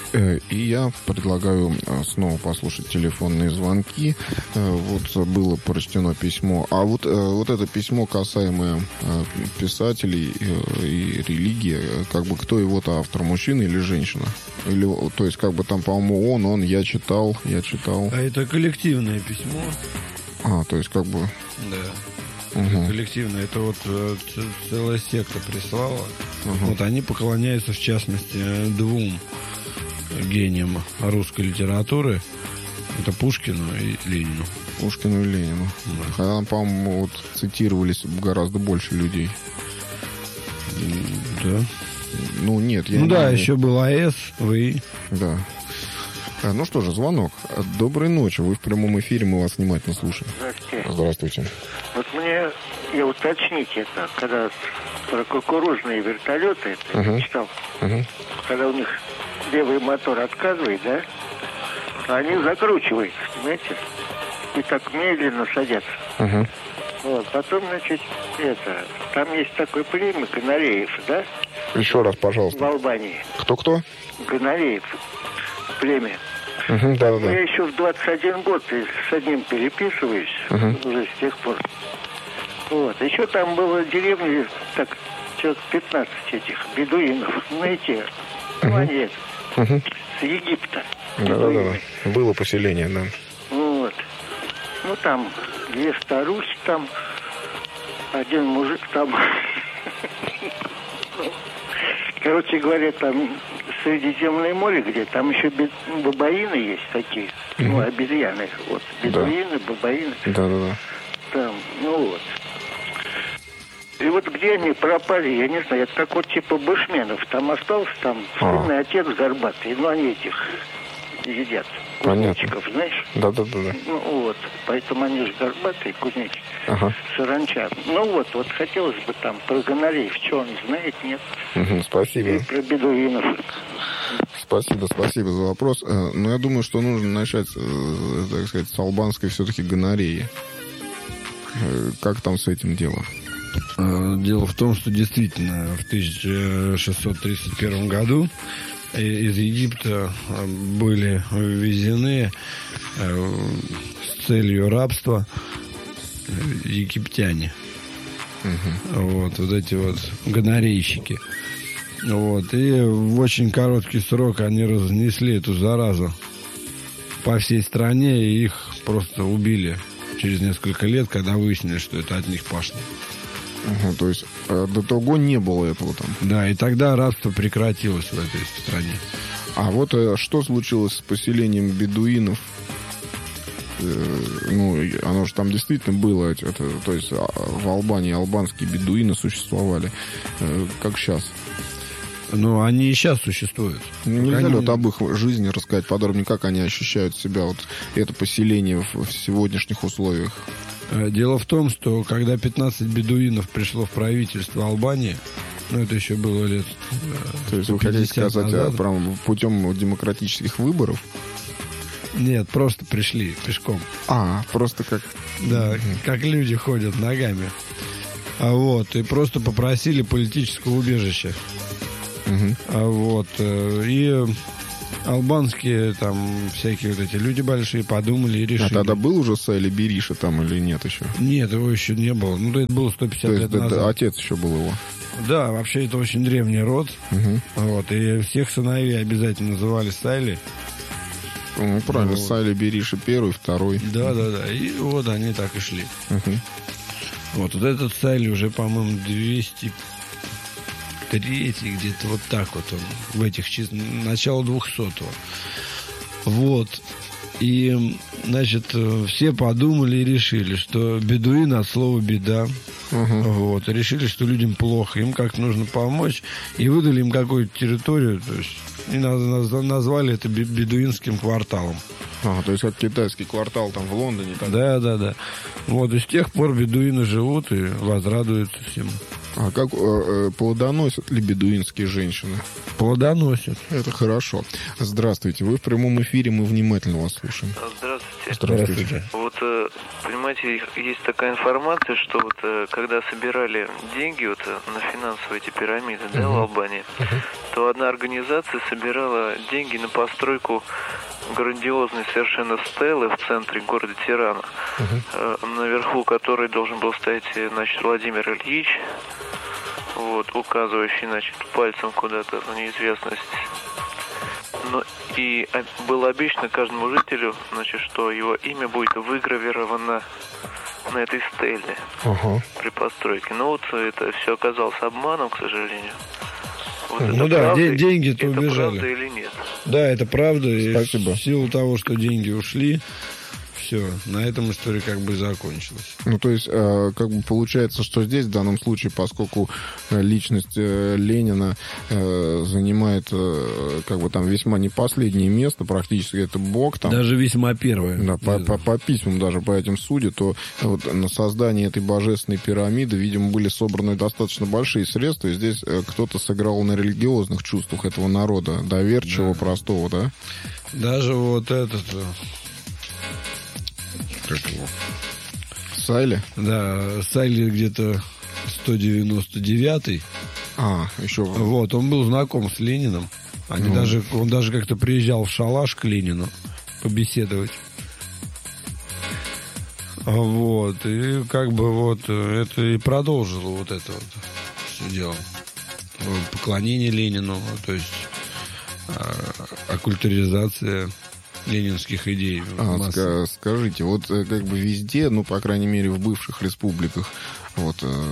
И я предлагаю снова послушать телефонные звонки. Вот было прочтено письмо. А вот это письмо, касаемое писателей и религии, как бы кто его-то автор, мужчина или женщина? Или, то есть, как бы там, по-моему, он, я читал. А это коллективное письмо. То есть, как бы... Да. Коллективно. Это вот целая секта прислала. Вот они поклоняются, в частности, двум гениям русской литературы. Это Пушкину и Ленину. Пушкину и Ленину. Да. Хотя, по-моему, вот цитировались гораздо больше людей. Да. Ну, нет. Еще был А.С. Вы. Да. Ну что же, звонок. Доброй ночи. Вы в прямом эфире, мы вас внимательно слушаем. Здравствуйте. Вот мне, я уточнить это, когда про кукурузные вертолеты, это я читал, когда у них левый мотор отказывает, да, они закручиваются, понимаете, и так медленно садятся. Вот, потом, значит, там есть такой племя Ганареев, да? Еще раз, пожалуйста. В Албании. Кто? Ганареев. Племя. Да. Я еще в 21 год с одним переписываюсь, уже с тех пор. Вот. Еще там было в деревне, так, человек 15 этих бедуинов, знаете, они с Египта. Да. Было поселение, да. Вот. Ну, там две старухи, там один мужик там. Короче говоря, там Средиземное море, где там еще бабаины есть такие, обезьяны. Вот, бедуины, бабаины. Да. Там, вот. И вот где они пропали, я не знаю, это как вот типа бушменов. Там остался там сынный отец горбатый, но они этих едят. Кузнечиков, знаешь? Да. Ну вот, поэтому они же горбатые, кузнечики, саранча. Ну вот хотелось бы там про Ганареев, что он знает, нет? Спасибо. И про бедуинов. Спасибо за вопрос. Но я думаю, что нужно начать, так сказать, с албанской все-таки гонореи. Как там с этим дело? Дело в том, что действительно в 1631 году из Египта были ввезены с целью рабства египтяне. Вот эти вот гонорейщики. Вот. И в очень короткий срок они разнесли эту заразу по всей стране, и их просто убили через несколько лет, когда выяснили, что это от них пошло. То есть до того не было этого там. Да, и тогда рабство прекратилось в этой стране. А вот что случилось с поселением бедуинов? Оно же там действительно было. То есть в Албании албанские бедуины существовали. Как сейчас? Они и сейчас существуют. Нельзя ли об их жизни рассказать подробнее, как они ощущают себя, вот это поселение в сегодняшних условиях? Дело в том, что когда 15 бедуинов пришло в правительство Албании, это еще было лет... То есть вы хотите сказать, прям путем демократических выборов? Нет, просто пришли пешком. Просто как... Да, как люди ходят ногами. И просто попросили политического убежища. И албанские там всякие вот эти люди большие подумали и решили. А тогда был уже Сайли Бериша там или нет еще? Нет, его еще не было. Это было 150 лет назад. Отец еще был его. Да, вообще это очень древний род. И всех сыновей обязательно называли Сайли. Правильно, Сайли Бериша первый, второй. Да. И вот они так и шли. Вот этот Сайли уже, по-моему, 203-й, где-то вот так вот он, в этих числах, начало 200-го. И, значит, все подумали и решили, что бедуин от слова беда. И решили, что людям плохо, им как-то нужно помочь. И выдали им какую-то территорию, то есть, и назвали это бедуинским кварталом. То есть как китайский квартал там в Лондоне. Да. И с тех пор бедуины живут и возрадуются всем. А как плодоносят ли бедуинские женщины? Плодоносят. Это хорошо. Здравствуйте. Вы в прямом эфире, мы внимательно вас слушаем. Здравствуйте. Вот понимаете, есть такая информация, что вот когда собирали деньги вот на финансовые эти пирамиды, да, в Албании, то одна организация собирала деньги на постройку грандиозной совершенно стелы в центре города Тирана, наверху которой должен был стоять, значит, Владимир Ильич, вот, указывающий, значит, пальцем куда-то в неизвестность. Ну, и было обещано каждому жителю, значит, что его имя будет выгравировано на этой стеле при постройке. Но вот это все оказалось обманом, к сожалению. Вот ну да, деньги-то убежали. Это правда или нет? Да, это правда. Спасибо. И в силу того, что деньги ушли, все, на этом история как бы закончилась. Ну, то есть, как бы получается, что здесь, в данном случае, поскольку личность Ленина занимает, как бы там, весьма не последнее место, практически это бог там. Даже весьма первое. Да, по письмам даже по этим судят, то вот на создание этой божественной пирамиды, видимо, были собраны достаточно большие средства, и здесь кто-то сыграл на религиозных чувствах этого народа, доверчивого, простого, да? Даже вот этот... Как его? Сайли? Да, Сайли где-то 199-й. Еще... Вот, он был знаком с Лениным. Он даже как-то приезжал в шалаш к Ленину побеседовать. Вот, и как бы вот это и продолжило вот это вот все дело. Поклонение Ленину, то есть оккультуризация ленинских идей. Скажите, вот как бы везде, ну, по крайней мере, в бывших республиках вот,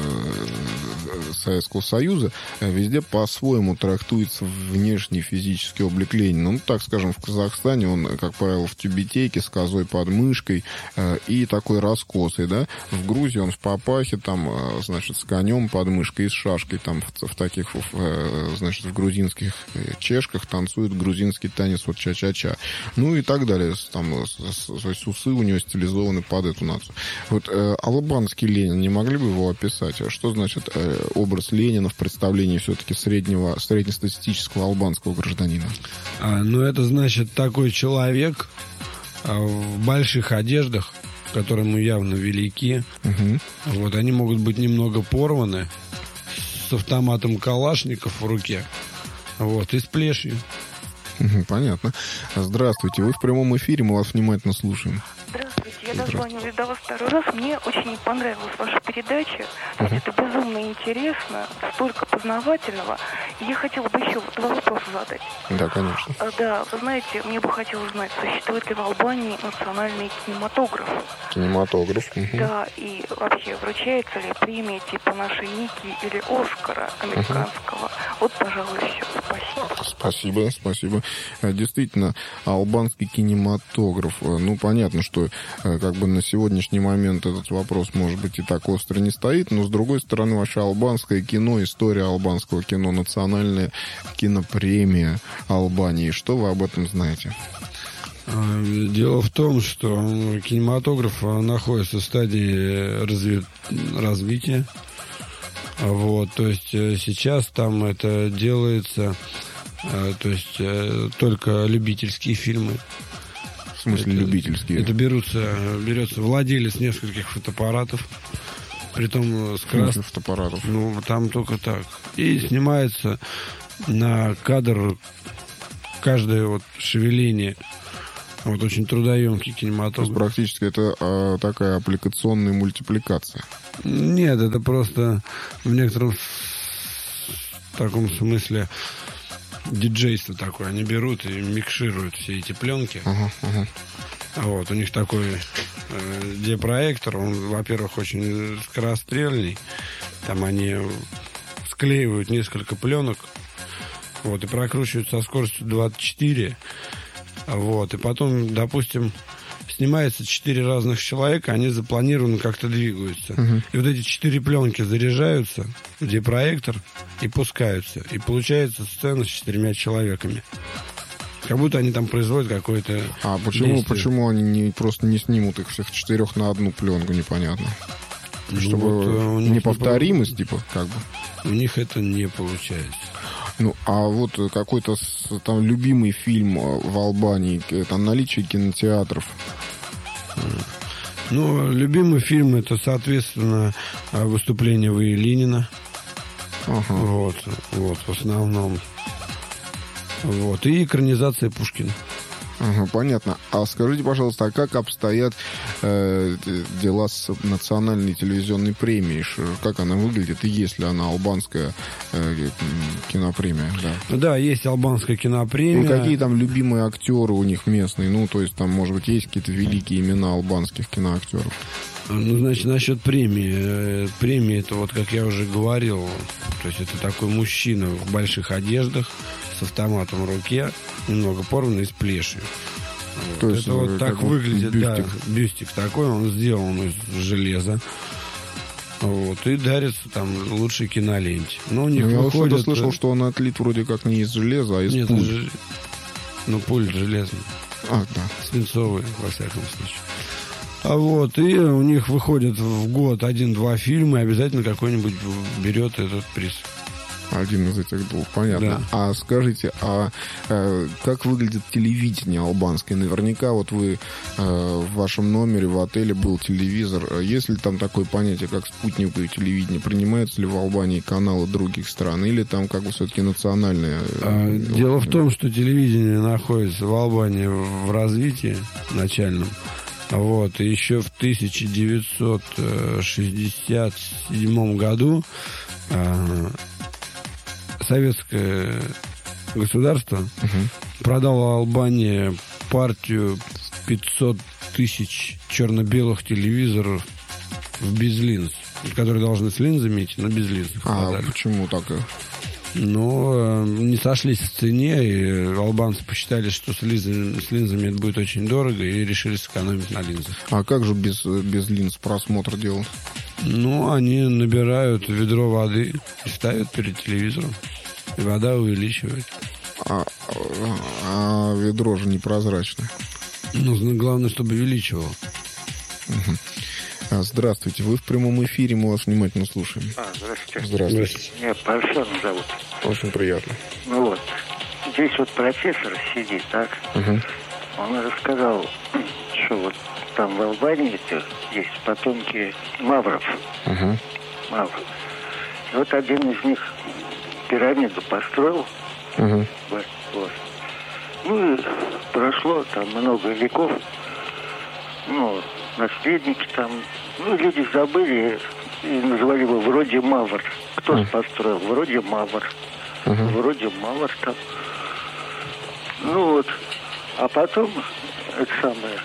Советского Союза, везде по-своему трактуется внешний физический облик Ленина. Ну, так скажем, в Казахстане он, как правило, в тюбетейке с козой под мышкой и такой раскосый, да. В Грузии он в папахе, там, значит, с конем под мышкой и с шашкой, там, в таких, значит, в грузинских чешках танцует грузинский танец вот ча-ча-ча. Ну, и так далее. Там, усы у него стилизованы под эту нацию. Вот албанский Ленин, не могли бы его описать? Что значит образ Ленина в представлении все-таки среднестатистического албанского гражданина? Ну, это значит такой человек в больших одеждах, которые ему явно велики. Вот, они могут быть немного порваны, с автоматом Калашников в руке, вот, и с плешью. Понятно. Здравствуйте, вы в прямом эфире, мы вас внимательно слушаем. Здравствуйте, я дозвонилась до вас второй раз. Мне очень понравилась ваша передача. Это безумно интересно, столько познавательного. И я хотела бы еще два вопроса задать. Да, конечно. Да, вы знаете, мне бы хотелось знать, существует ли в Албании национальный кинематограф? Кинематограф. Да, и вообще, вручается ли премия типа нашей Ники или Оскара американского? Вот, пожалуй, все. Спасибо. Спасибо. Действительно, албанский кинематограф. Ну, понятно, что как бы на сегодняшний момент этот вопрос, может быть, и так остро не стоит, но, с другой стороны, вообще албанское кино, история албанского кино, национальная кинопремия Албании. Что вы об этом знаете? Дело в том, что кинематограф находится в стадии развития. Вот, то есть сейчас там это делается, то есть только любительские фильмы. В смысле любительские? Это берется владелец нескольких фотоаппаратов, притом с красных фотоаппаратов. Ну, там только так. И снимается на кадр каждое вот шевеление. Вот очень трудоемкий кинематограф. То есть практически это такая аппликационная мультипликация. Нет, это просто в некотором таком смысле диджейство такое. Они берут и микшируют все эти пленки. Вот, у них такой диапроектор. Он, во-первых, очень скорострельный. Там они склеивают несколько пленок. Вот, и прокручивают со скоростью 24. Вот, и потом, допустим, снимается 4 разных человека, они запланированно как-то двигаются. И вот эти 4 пленки заряжаются в диапроектор и пускаются. И получается сцена с 4 человеками. Как будто они там производят какое-то... А почему они просто не снимут их всех 4 на одну пленку, непонятно? Чтобы вот, неповторимость, типа, как бы. У них это не получается. Ну, а вот какой-то там любимый фильм в Албании, там наличие кинотеатров. Ну, любимый фильм — это, соответственно, выступление В. И. Ленина. Ага. Вот, в основном. Вот, и экранизация Пушкина. Ага, понятно. А скажите, пожалуйста, а как обстоят дела с национальной телевизионной премией? Как она выглядит? И есть ли она албанская кинопремия? Да. Да, есть албанская кинопремия. И какие там любимые актеры у них местные? Ну, то есть там, может быть, есть какие-то великие имена албанских киноактеров? Ну, значит, насчет премии. Премия — это, вот как я уже говорил, то есть это такой мужчина в больших одеждах, с автоматом в руке, немного порванный, с плешью. Вот. То есть это вот так выглядит, бюстик. да, бюстик такой, он сделан из железа. Вот, и дарится там лучшей киноленте. Но у них я выходит... что-то слышал, что он отлит вроде как не из железа, а из Нет, пуль. Ну, пуль железный. А, да. Свинцовый, во всяком случае. А вот, и у них выходит в год 1-2 фильма, и обязательно какой-нибудь берет этот приз. Один из этих двух, понятно. Да. А скажите, как выглядит телевидение албанское? Наверняка вот вы в вашем номере в отеле был телевизор. Есть ли там такое понятие, как спутниковое телевидение? Принимаются ли в Албании каналы других стран? Или там как бы все-таки национальное? Дело в том, что телевидение находится в Албании в развитии начальном. Вот, и еще в 1967 году советское государство продало Албании партию 500 тысяч черно-белых телевизоров в без линз, которые должны с линзами идти, но без линз. А почему так? Но не сошлись в цене, и албанцы посчитали, что с линзами это будет очень дорого, и решили сэкономить на линзах. А как же без линз просмотр делать? Ну, они набирают ведро воды и ставят перед телевизором, и вода увеличивает. А ведро же непрозрачное. Нужно, главное, чтобы увеличивало. Здравствуйте, вы в прямом эфире, мы вас внимательно слушаем. Здравствуйте. Здравствуйте. Меня Парфен зовут. Очень приятно. Ну вот, здесь вот профессор сидит, так? Угу. Он рассказал, что вот там в Албании есть потомки мавров. Угу. Мавров. И вот один из них пирамиду построил. Угу. Вот. Ну и прошло там много веков. Ну, наследники там, ну, люди забыли и назвали его вроде Мавр. Кто построил? Вроде Мавр. Вроде Мавр там. Ну вот, а потом, это самое,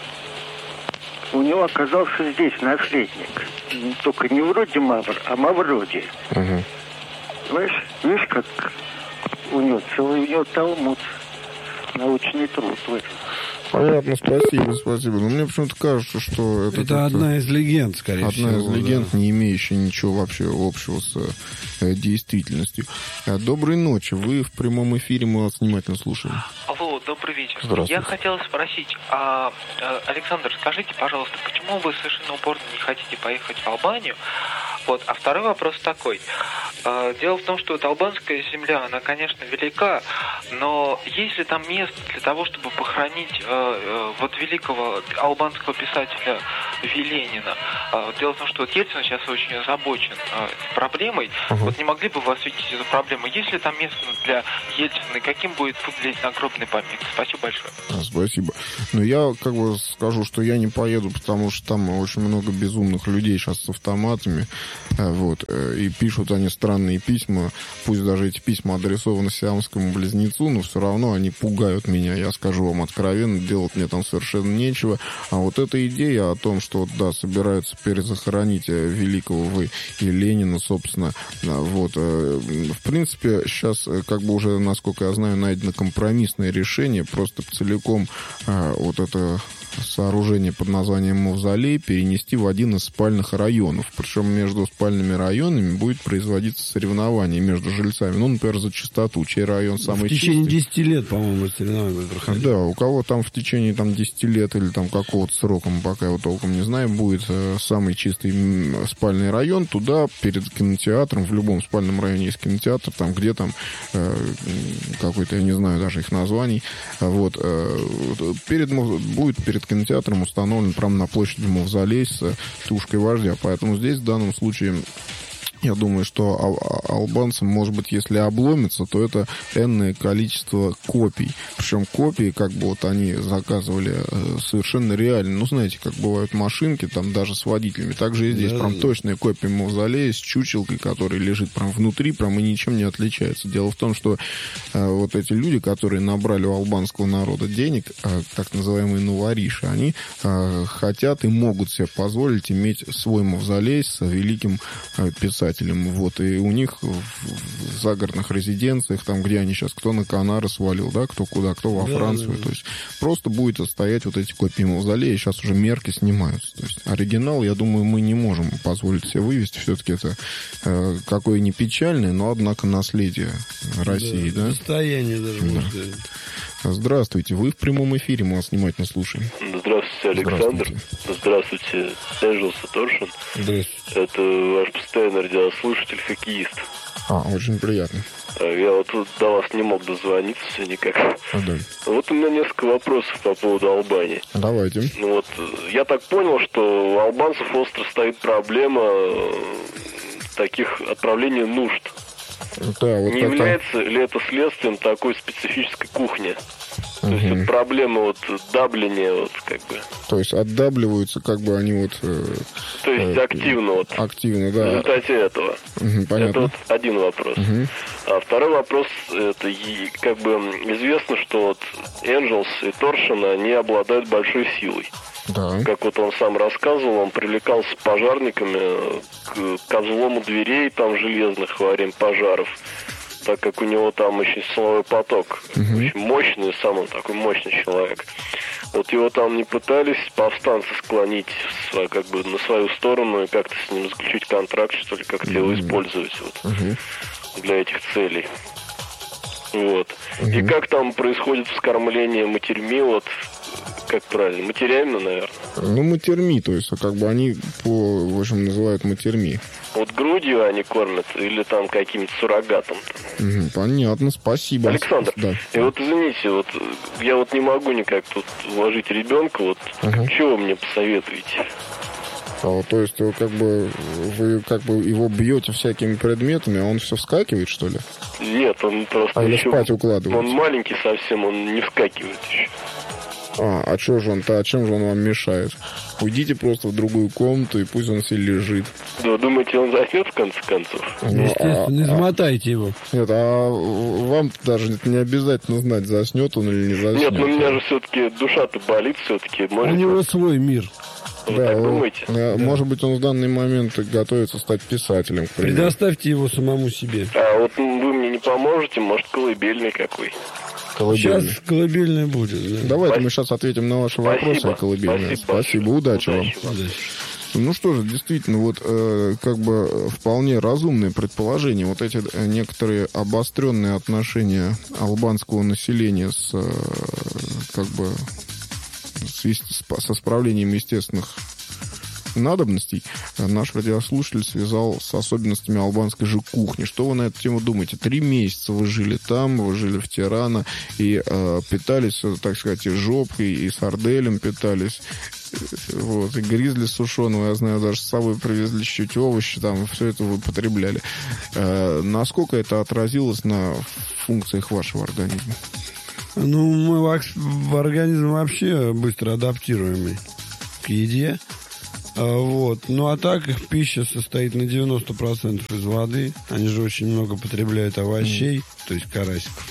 у него оказался здесь наследник. Только не вроде Мавр, а Мавроди. Знаешь, видишь, как у него Талмуд, научный труд в этом. Понятно, спасибо. Но мне почему-то кажется, что это одна из легенд, скорее всего. Одна из легенд, не имеющая ничего вообще общего с действительностью. Доброй ночи. Вы в прямом эфире, мы вас внимательно слушаем. Алло, добрый вечер. Здравствуйте. Я хотел спросить, Александр, скажите, пожалуйста, почему вы совершенно упорно не хотите поехать в Албанию? Вот. А второй вопрос такой. Дело в том, что вот албанская земля, она, конечно, велика, но есть ли там место для того, чтобы похоронить вот великого албанского писателя В. Ленина? Дело в том, что вот Ельцин сейчас очень озабочен этой проблемой. Вот не могли бы вы осветить эту проблему? Есть ли там место для Ельцина и каким будет выглядеть нагробный памятник? Спасибо большое. Спасибо. Но я как бы скажу, что я не поеду, потому что там очень много безумных людей сейчас с автоматами. Вот. И пишут они странные письма. Пусть даже эти письма адресованы сиамскому близнецу, но все равно они пугают меня. Я скажу вам откровенно, делать мне там совершенно нечего. А вот эта идея о том, что, да, собираются перезахоронить великого В. И Ленина, собственно, вот. В принципе, сейчас, как бы уже, насколько я знаю, найдено компромиссное решение. Просто целиком вот это сооружение под названием Мавзолей перенести в один из спальных районов. Причем между спальными районами будет производиться соревнование между жильцами. Ну, например, за чистоту. Чей район самый чистый. В течение 10 лет, по-моему, соревнования будут проходить. Да, у кого там в течение 10 лет или там какого-то срока, мы пока его толком не знаем, будет самый чистый спальный район. Туда перед кинотеатром, в любом спальном районе есть кинотеатр, там где там какой-то, я не знаю даже их названий, вот, будет перед кинотеатром установлен прямо на площади Мавзолей с тушкой вождя. Поэтому здесь в данном случае... Я думаю, что албанцам, может быть, если обломится, то это энное количество копий. Причем копии, как бы вот они заказывали совершенно реально. Ну, знаете, как бывают машинки, там даже с водителями. Также и здесь прям точная копия Мавзолея с чучелкой, который лежит прям внутри, прям и ничем не отличается. Дело в том, что вот эти люди, которые набрали у албанского народа денег, так называемые новориши, они хотят и могут себе позволить иметь свой Мавзолей с великим писателем. Вот, и у них в загородных резиденциях, там, где они сейчас, кто на Канары свалил, да, кто куда, кто во Францию, то есть просто будет стоять вот эти копии Мавзолея, сейчас уже мерки снимаются. То есть оригинал, я думаю, мы не можем позволить себе вывести, все-таки это какое не печальное, но, однако, наследие России, да? Состояние даже, можно сказать. Здравствуйте, вы в прямом эфире, мы вас внимательно слушаем. Здравствуйте, Александр. Здравствуйте, Энджелс и Торшин. Здравствуйте. Это ваш постоянный радиослушатель, хоккеист. Очень приятно. Я вот тут до вас не мог дозвониться все никак. Да. Вот у меня несколько вопросов по поводу Албании. Давайте. Вот, я так понял, что у албанцев остро стоит проблема таких отправлений нужд. Да, вот не является ли это следствием такой специфической кухни? То есть вот проблема вот дабления, вот как бы. То есть отдабливаются, как бы они вот. То есть активно вот. Активно, да. В результате этого. Понятно. Это вот один вопрос. А второй вопрос, это как бы известно, что вот Энджелс и Торшин, они обладают большой силой. Да. Как вот он сам рассказывал, он привлекался пожарниками к взлому дверей там железных во время пожаров, так как у него там очень силовой поток. Очень мощный, сам он такой мощный человек. Вот его там не пытались повстанцы склонить как бы на свою сторону и как-то с ним заключить контракт, что ли, как-то его использовать вот, для этих целей. Вот. И как там происходит вскормление матерьми, вот, как правильно, матерями, наверное? Ну, матерьми, то есть, как бы они в общем, называют матерьми. Вот грудью они кормят или там каким-то суррогатом? Понятно, спасибо. Александр, да. И вот извините, вот я вот не могу никак тут вложить ребенка, вот чего вы мне посоветуете? То есть вы как бы его бьете всякими предметами, а он все вскакивает, что ли? Нет, он просто или еще... спать укладывается? Он маленький совсем, он не вскакивает еще. А что же он-то, чем же он вам мешает? Уйдите просто в другую комнату, и пусть он себе лежит. Да, думаете, он заснет в конце концов? Естественно, измотайте его. Нет, а вам даже не обязательно знать, заснет он или не заснет. Нет, но у меня же все-таки душа-то болит все-таки. У него свой мир. Вы так думаете? Может быть, он в данный момент готовится стать писателем, к примеру. Предоставьте его самому себе. А вот вы мне не поможете, может, колыбельный какой? Колыбельный. Сейчас колыбельный будет. Да. Давайте мы сейчас ответим на ваши вопросы о колыбельной. Спасибо, удачи вам. Ну что же, действительно, вот как бы вполне разумное предположение. Вот эти некоторые обостренные отношения албанского населения с как бы со справлением естественных надобностей наш радиослушатель связал с особенностями албанской же кухни. Что вы на эту тему думаете? 3 месяца вы жили там, вы жили в Тирана и питались, так сказать, и жопкой, и сарделем питались. Вот, и гризли сушеного, я знаю, даже с собой привезли чуть овощи, там, все это вы потребляли. Насколько это отразилось на функциях вашего организма? Ну, мы организм вообще быстро адаптируемый к еде. Вот. Ну, а так их пища состоит на 90% из воды. Они же очень много потребляют овощей, то есть карасиков.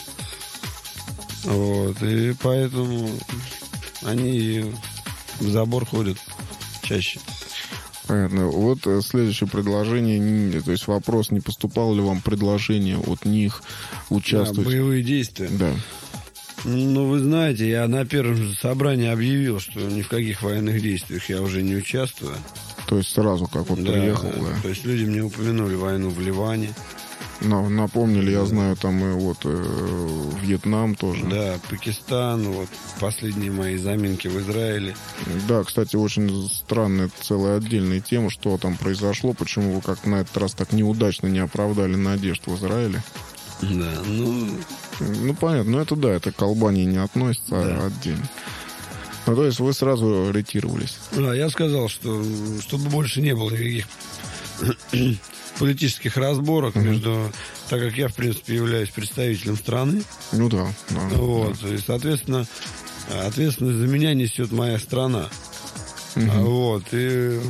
Вот. И поэтому они в забор ходят чаще. Понятно. Вот следующее предложение, то есть вопрос, не поступало ли вам предложение от них участвовать? Да, боевые действия. Да. Ну, вы знаете, я на первом собрании объявил, что ни в каких военных действиях я уже не участвую. То есть сразу как вот приехал, да? То есть люди мне упомянули войну в Ливане. Напомнили, я знаю, там и вот Вьетнам тоже. Да, Пакистан, вот последние мои заминки в Израиле. Да, кстати, очень странная целая отдельная тема, что там произошло, почему вы как на этот раз так неудачно не оправдали надежд в Израиле. Да, ну понятно, это к Албании не относится, да. Отдельно. Ну, то есть вы сразу ретировались? Да, я сказал, что чтобы больше не было никаких политических разборок между... Так как я, в принципе, являюсь представителем страны. Ну да. Вот. Да. И, соответственно, ответственность за меня несет моя страна. Вот. И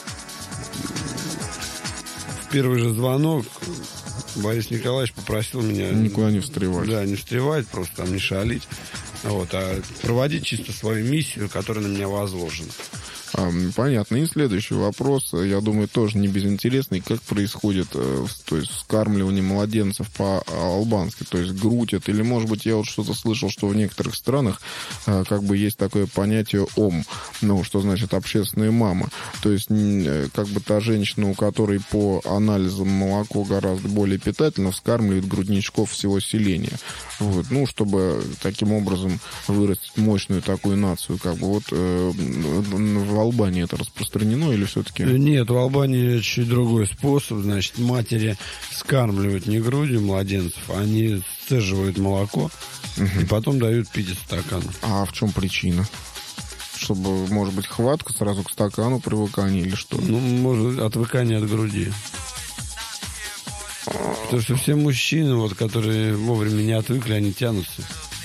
в первый же звонок Борис Николаевич попросил меня... Никуда не встревать. Да, не встревать, просто там не шалить. Вот, а проводить чисто свою миссию, которая на меня возложена. Понятно. И следующий вопрос, я думаю, тоже не безинтересный. Как происходит, то есть, вскармливание младенцев по-албански? То есть грудь это, или, может быть, я вот что-то слышал, что в некоторых странах как бы есть такое понятие ом, ну, что значит общественная мама. То есть, как бы та женщина, у которой по анализам молоко гораздо более питательно, вскармливает грудничков всего селения. Вот, ну, чтобы таким образом вырастить мощную такую нацию, как бы вот в Албании это распространено или все-таки? Нет, в Албании чуть другой способ. Значит, матери скармливают не грудью младенцев, они сцеживают молоко и потом дают пить из стакана. А в чем причина? Чтобы, может быть, хватка сразу к стакану, привыкание или что? Ну, может, отвыкание от груди. Потому что все мужчины, вот, которые вовремя не отвыкли, они тянутся.